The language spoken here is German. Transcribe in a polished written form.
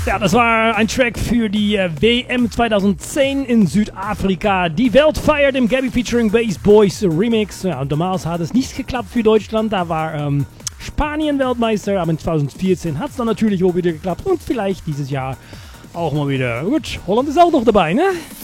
Ja, das war ein Track für die WM 2010 in Südafrika. Die Welt feiert im Gabby featuring Bass Boys Remix. Ja, und damals hat es nicht geklappt für Deutschland. Da war Spanien Weltmeister, aber in 2014 hat es dann natürlich auch wieder geklappt. Und vielleicht dieses Jahr auch mal wieder. Gut, Holland ist auch noch dabei, ne?